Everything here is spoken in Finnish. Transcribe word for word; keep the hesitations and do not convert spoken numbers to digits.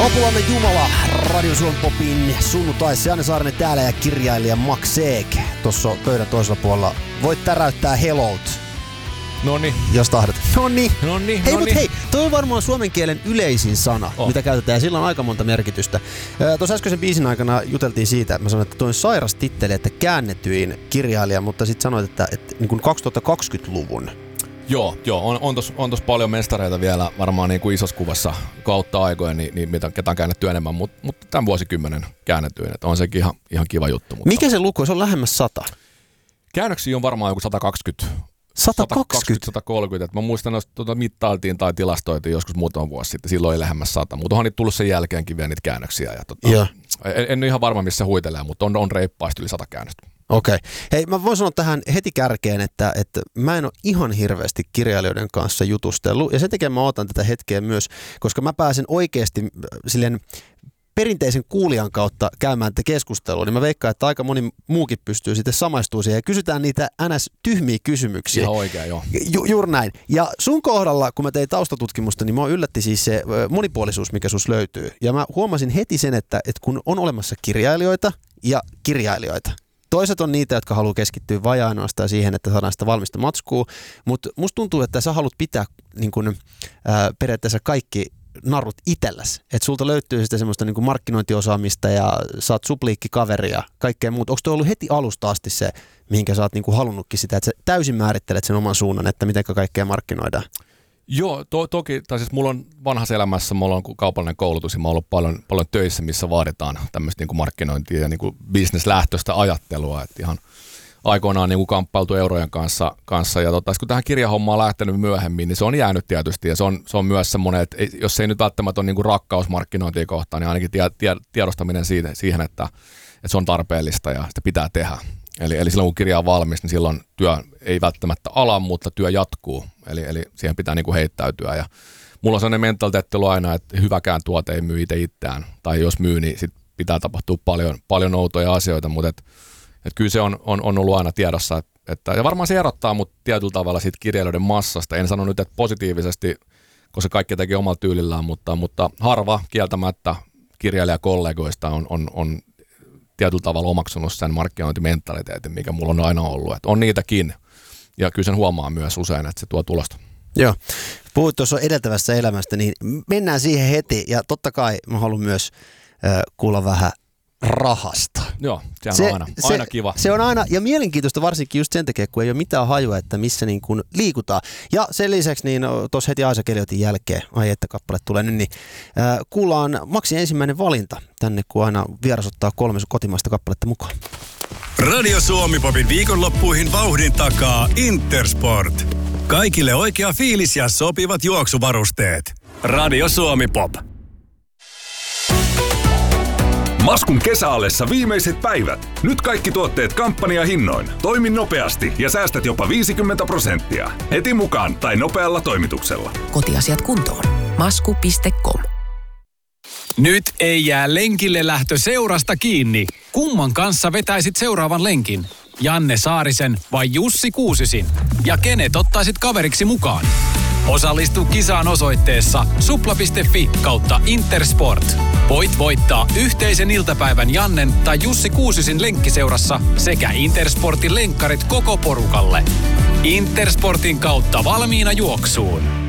Apulainen Jumala, Radio Suomi Popin sunnuntaissa. Janne Saarinen täällä ja kirjailija Max Seek tuossa pöydän toisella puolella. Voit täräyttää hellout. Noniin. Jos tahdot. Noniin. Noniin. Hei, mut hei, toi on varmaan suomen kielen yleisin sana, oh. mitä käytetään, ja sillä on aika monta merkitystä. Tuossa äskeisen biisin aikana juteltiin siitä, että mä sanoin, että toi on sairas titteli, että käännetyin kirjailija, mutta sit sanoit, että, että niin kuin kaksituhattakaksikymmentäluvun. Joo, joo on, on tossa on tos paljon mestareita vielä varmaan niin kuin isossa kuvassa kautta aikoja, niin, niin mitä ketä on käännetty enemmän, mutta mut tämän vuosikymmenen käännetyin, että on sekin ihan, ihan kiva juttu. Mutta mikä se luku? Se on lähemmäs sata. Käännöksiä on varmaan joku sata kaksikymmentä. sata kaksikymmentä? sata kolmekymmentä. Että mä muistan, että tuota mittailtiin tai tilastoitiin joskus muutama vuosi sitten. Silloin ei lähemmäs sata, mutta onhan niitä tullut sen jälkeenkin vielä niitä käännöksiä. Ja tota, en, en ole ihan varma, missä huitelee, mutta on, on reippaasti yli sata käännöstä. Okei. Okay. Hei, mä voin sanoa tähän heti kärkeen, että, että mä en ole ihan hirveästi kirjailijoiden kanssa jutustellut. Ja sen takia mä otan tätä hetkeä myös, koska mä pääsen oikeasti silleen perinteisen kuulijan kautta käymään tätä keskustelua, niin mä veikkaan, että aika moni muukin pystyy sitten samaistumaan siihen ja kysytään niitä ns. Tyhmiä kysymyksiä. Ihan oikein, joo. Ju, juuri näin. Ja sun kohdalla, kun mä tein taustatutkimusta, niin mua yllätti siis se monipuolisuus, mikä sus löytyy. Ja mä huomasin heti sen, että, että kun on olemassa kirjailijoita ja kirjailijoita, toiset on niitä, jotka haluaa keskittyä vain ainoastaan siihen, että saadaan sitä valmista matskua, mutta musta tuntuu, että sä haluat pitää niin kun, ää, periaatteessa kaikki narrut itselläsi. Että sulta löytyy sitä semmoista niin kuin markkinointiosaamista ja sä oot supliikkikaveri ja kaikkea muuta. Onko toi ollut heti alusta asti se, mihinkä sä oot niin kuin halunnutkin sitä, että sä täysin määrittelet sen oman suunnan, että miten kaikkea markkinoidaan? Joo, to, toki, tai siis mulla on vanhassa elämässä, mulla on kaupallinen koulutus ja mä oon ollut paljon, paljon töissä, missä vaaditaan tämmöistä niin kuin markkinointia ja niin kuin business-lähtöistä ajattelua, että ihan aikoinaan niin kuin kamppailtu eurojen kanssa, kanssa. ja tota, kun tähän kirjahommaan on lähtenyt myöhemmin, niin se on jäänyt tietysti ja se on, se on myös semmoinen, että jos ei nyt välttämättä ole niin kuin rakkaus markkinointia kohtaan, niin ainakin tie, tie, tiedostaminen siitä, siihen, että, että se on tarpeellista ja sitä pitää tehdä. Eli, eli silloin kun kirja on valmis, niin silloin työ ei välttämättä ala, mutta työ jatkuu, eli, eli siihen pitää niin kuin heittäytyä ja mulla on sellainen mentaliteetti aina, että hyväkään tuote ei myy itse itseään, tai jos myy, niin sit pitää tapahtua paljon, paljon outoja asioita, mutta et, et kyllä se on, on, on ollut aina tiedossa, että, että, ja varmaan se erottaa mut tietyllä tavalla siitä kirjailijoiden massasta. En sano nyt, että positiivisesti, koska kaikki teki omalla tyylillään, mutta, mutta harva kieltämättä kirjailijakollegoista on, on, on tietyllä tavalla omaksunut sen markkinointimentaliteetin, mikä mulla on aina ollut. Että on niitäkin, ja kyllä sen huomaa myös usein, että se tuo tulosta. Joo. Puhuit tuossa edeltävästä elämästä, niin mennään siihen heti, ja totta kai mä haluan myös äh, kuulla vähän rahasta. Joo, sehän se on aina, aina se, kiva. Se on aina, ja mielenkiintoista varsinkin just sen takia, kun ei ole mitään hajua, että missä niin kuin liikutaan. Ja sen lisäksi, niin tuossa heti Aisa Keliotin jälkeen, ai että kappale tulee nyt, niin äh, kuullaan Maxin ensimmäinen valinta tänne, kun aina vieras ottaa kolme kotimaista kappaletta mukaan. Radio Suomi Popin viikonloppuihin vauhdin takaa Intersport. Kaikille oikea fiilis ja sopivat juoksuvarusteet. Radio Suomi Pop. Maskun kesäallessa viimeiset päivät. Nyt kaikki tuotteet kampanjahinnoin. Toimi nopeasti ja säästät jopa viisikymmentä prosenttia. Heti mukaan tai nopealla toimituksella. Kotiasiat kuntoon. masku piste com. Nyt ei jää lenkille lähtö seurasta kiinni. Kumman kanssa vetäisit seuraavan lenkin? Janne Saarisen vai Jussi Kuusisin? Ja kenet ottaisit kaveriksi mukaan? Osallistu kisaan osoitteessa supla piste fi kautta Intersport. Voit voittaa yhteisen iltapäivän Jannen tai Jussi Kuusisin lenkkiseurassa sekä Intersportin lenkkarit koko porukalle. Intersportin kautta valmiina juoksuun.